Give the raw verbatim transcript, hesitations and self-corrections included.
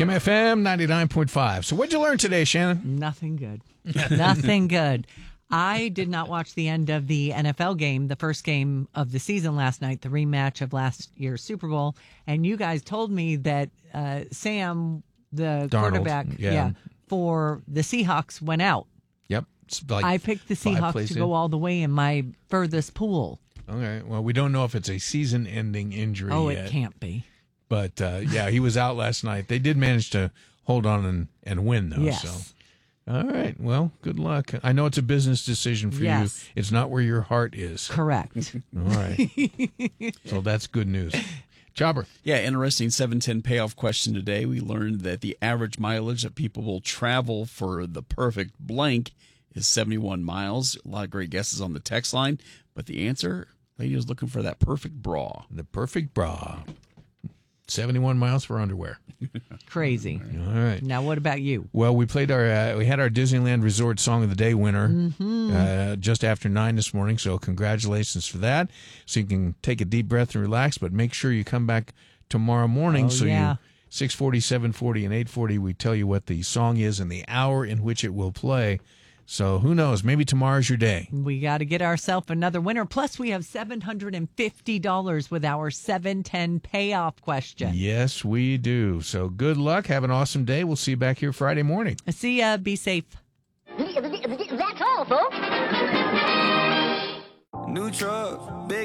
Kim F M ninety-nine point five. So what'd you learn today, Shannon? Nothing good. Nothing good. I did not watch the end of the N F L game, the first game of the season last night, the rematch of last year's Super Bowl. And you guys told me that uh, Sam, the Darnold, quarterback yeah. yeah, for the Seahawks, went out. Yep. It's like I picked the five Seahawks plays to in. go all the way in my furthest pool. Okay. Well, we don't know if it's a season-ending injury Oh, yet. it can't be. But, uh, yeah, he was out last night. They did manage to hold on and, and win, though. Yes. So. All right. Well, good luck. I know it's a business decision for Yes. you. It's not where your heart is. Correct. All right. So that's good news. Jobber. Yeah, interesting seven ten payoff question today. We learned that the average mileage that people will travel for the perfect blank is seventy-one miles. A lot of great guesses on the text line, but the answer, lady was looking for that perfect bra. The perfect bra. seventy-one miles for underwear. Crazy. All right. Now, what about you? Well, we played our, uh, we had our Disneyland Resort Song of the Day winner Mm-hmm. uh, just after nine this morning. So congratulations for that. So you can take a deep breath and relax, but make sure you come back tomorrow morning. Oh, so yeah. you six forty, seven forty, and eight forty, we tell you what the song is and the hour in which it will play. So who knows? Maybe tomorrow's your day. We got to get ourselves another winner. Plus, we have seven hundred fifty dollars with our seven ten payoff question. Yes, we do. So good luck. Have an awesome day. We'll see you back here Friday morning. See ya. Be safe. That's all, folks. New truck, big